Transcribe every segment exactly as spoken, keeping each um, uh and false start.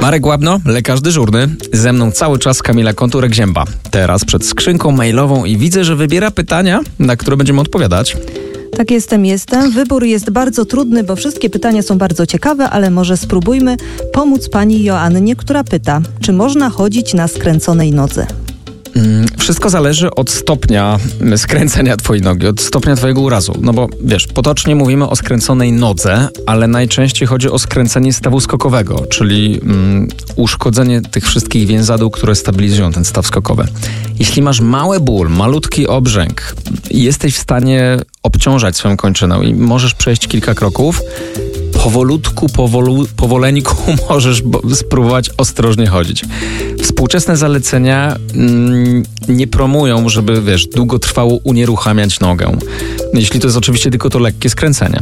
Marek Łabno, lekarz dyżurny. Ze mną cały czas Kamila Konturek-Zięba. Teraz przed skrzynką mailową i widzę, że wybiera pytania, na które będziemy odpowiadać. Tak jestem, jestem. Wybór jest bardzo trudny, bo wszystkie pytania są bardzo ciekawe, ale może spróbujmy pomóc pani Joannie, która pyta, czy można chodzić na skręconej nodze? Wszystko zależy od stopnia skręcenia twojej nogi, od stopnia twojego urazu. No bo wiesz, potocznie mówimy o skręconej nodze, ale najczęściej chodzi o skręcenie stawu skokowego, czyli mm, uszkodzenie tych wszystkich więzadł, które stabilizują ten staw skokowy. Jeśli masz mały ból, malutki obrzęk i jesteś w stanie obciążać swoją kończynę i możesz przejść kilka kroków, powolutku, powolu, powoleńku możesz spróbować ostrożnie chodzić. Współczesne zalecenia mm, nie promują, żeby, wiesz, długotrwało unieruchamiać nogę. Jeśli to jest oczywiście tylko to lekkie skręcenie.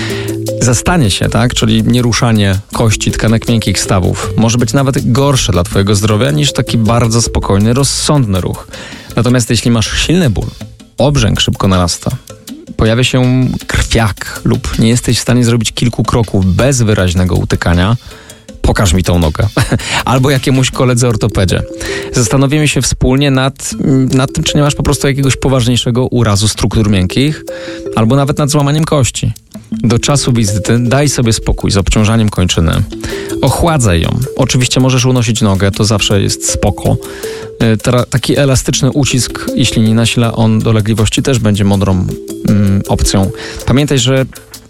Zastanie się, tak, czyli nieruszanie kości, tkanek miękkich stawów może być nawet gorsze dla twojego zdrowia niż taki bardzo spokojny, rozsądny ruch. Natomiast jeśli masz silny ból, obrzęk szybko narasta, pojawia się krwiak lub nie jesteś w stanie zrobić kilku kroków bez wyraźnego utykania, pokaż mi tą nogę. Albo jakiemuś koledze ortopedzie. Zastanowimy się wspólnie nad, nad tym, czy nie masz po prostu jakiegoś poważniejszego urazu struktur miękkich, albo nawet nad złamaniem kości. Do czasu wizyty daj sobie spokój z obciążaniem kończyny. Ochładzaj ją. Oczywiście możesz unosić nogę, to zawsze jest spoko. Tra- taki elastyczny ucisk, jeśli nie nasila on dolegliwości, też będzie mądrą mm, opcją. Pamiętaj, że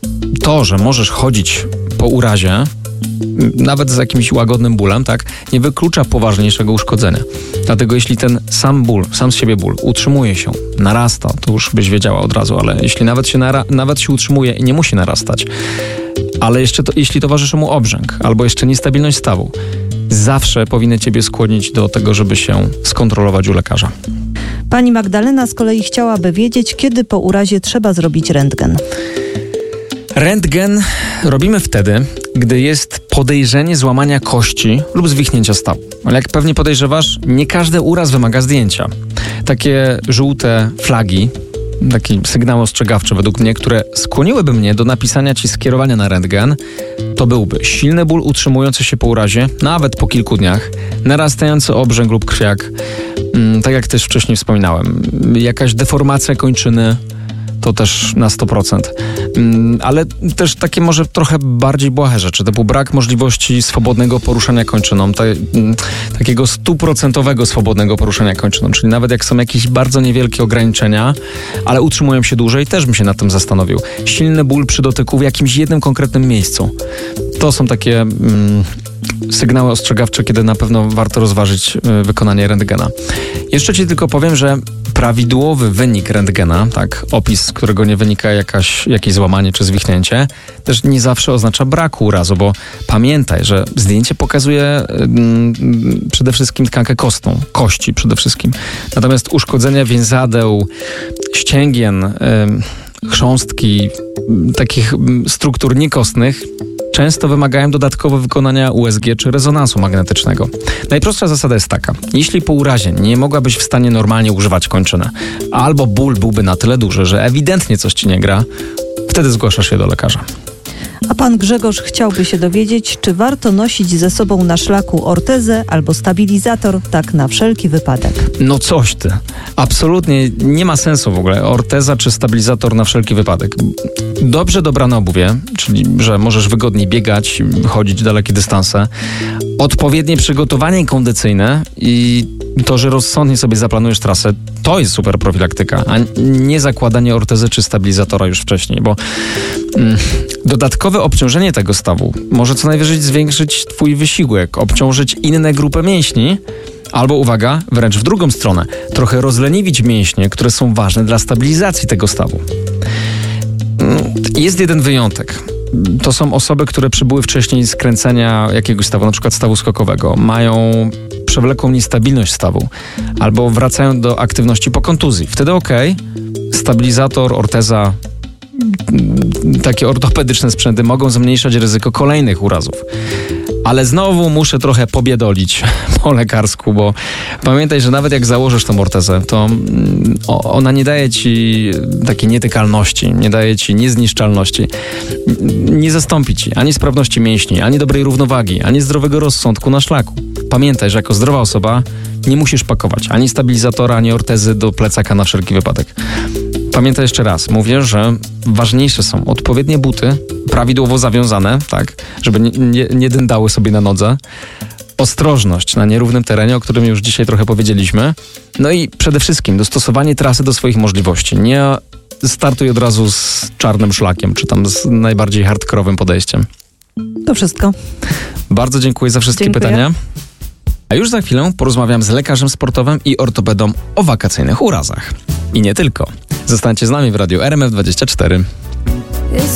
to, że możesz chodzić po urazie, nawet z jakimś łagodnym bólem, tak, nie wyklucza poważniejszego uszkodzenia. Dlatego jeśli ten sam ból, sam z siebie ból utrzymuje się, narasta, to już byś wiedziała od razu, ale jeśli nawet się, nara- nawet się utrzymuje i nie musi narastać, ale jeszcze to, jeśli towarzyszy mu obrzęk albo jeszcze niestabilność stawu, zawsze powinny ciebie skłonić do tego, żeby się skontrolować u lekarza. Pani Magdalena z kolei chciałaby wiedzieć, kiedy po urazie trzeba zrobić rentgen. Rentgen robimy wtedy, gdy jest podejrzenie złamania kości lub zwichnięcia stawu. Ale jak pewnie podejrzewasz, nie każdy uraz wymaga zdjęcia. Takie żółte flagi, taki sygnał ostrzegawczy według mnie, które skłoniłyby mnie do napisania ci skierowania na rentgen, to byłby silny ból utrzymujący się po urazie, nawet po kilku dniach, narastający obrzęk lub krwiak, mm, tak jak też wcześniej wspominałem, jakaś deformacja kończyny, to też na sto procent. Mm, ale też takie może trochę bardziej błahe rzeczy, typu brak możliwości swobodnego poruszania kończyną, te, mm, takiego stuprocentowego swobodnego poruszania kończyną, czyli nawet jak są jakieś bardzo niewielkie ograniczenia, ale utrzymują się dłużej, też bym się nad tym zastanowił. Silny ból przy dotyku w jakimś jednym konkretnym miejscu. To są takie mm, sygnały ostrzegawcze, kiedy na pewno warto rozważyć y, wykonanie rentgena. Jeszcze ci tylko powiem, że prawidłowy wynik rentgena, tak, opis, z którego nie wynika jakaś, jakieś złamanie czy zwichnięcie, też nie zawsze oznacza braku urazu, bo pamiętaj, że zdjęcie pokazuje mm, przede wszystkim tkankę kostną, kości przede wszystkim. Natomiast uszkodzenia więzadeł, ścięgien, y, chrząstki, y, takich y, struktur niekostnych często wymagają dodatkowo wykonania U S G czy rezonansu magnetycznego. Najprostsza zasada jest taka. Jeśli po urazie nie mogłabyś w stanie normalnie używać kończyny, albo ból byłby na tyle duży, że ewidentnie coś ci nie gra, wtedy zgłaszasz się do lekarza. A pan Grzegorz chciałby się dowiedzieć, czy warto nosić ze sobą na szlaku ortezę albo stabilizator, tak na wszelki wypadek. No coś ty. Absolutnie nie ma sensu w ogóle orteza czy stabilizator na wszelki wypadek. Dobrze dobrane obuwie, czyli że możesz wygodniej biegać, chodzić dalekie dystanse, odpowiednie przygotowanie kondycyjne i to, że rozsądnie sobie zaplanujesz trasę, to jest super profilaktyka, a nie zakładanie ortezy czy stabilizatora już wcześniej, bo mm, dodatkowe obciążenie tego stawu może co najwyżej zwiększyć twój wysiłek, obciążyć inne grupy mięśni, albo, uwaga, wręcz w drugą stronę, trochę rozleniwić mięśnie, które są ważne dla stabilizacji tego stawu. Jest jeden wyjątek. To są osoby, które przybyły wcześniej z kręcenia jakiegoś stawu, na przykład stawu skokowego. Mają przewlekłą niestabilność stawu albo wracają do aktywności po kontuzji. Wtedy okej, okay, stabilizator, orteza, takie ortopedyczne sprzęty mogą zmniejszać ryzyko kolejnych urazów. Ale znowu muszę trochę pobiedolić po lekarsku, bo pamiętaj, że nawet jak założysz tą ortezę, to ona nie daje ci takiej nietykalności, nie daje ci niezniszczalności. Nie zastąpi ci ani sprawności mięśni, ani dobrej równowagi, ani zdrowego rozsądku na szlaku. Pamiętaj, że jako zdrowa osoba nie musisz pakować ani stabilizatora, ani ortezy do plecaka na wszelki wypadek. Pamiętaj jeszcze raz, mówię, że ważniejsze są odpowiednie buty, prawidłowo zawiązane, tak, żeby nie, nie, nie dędały sobie na nodze, ostrożność na nierównym terenie, o którym już dzisiaj trochę powiedzieliśmy, no i przede wszystkim dostosowanie trasy do swoich możliwości. Nie startuj od razu z czarnym szlakiem, czy tam z najbardziej hardkorowym podejściem. To wszystko. Bardzo dziękuję za wszystkie Dziękuję. pytania. A już za chwilę porozmawiam z lekarzem sportowym i ortopedą o wakacyjnych urazach. I nie tylko. Zostańcie z nami w Radiu R M F dwadzieścia cztery.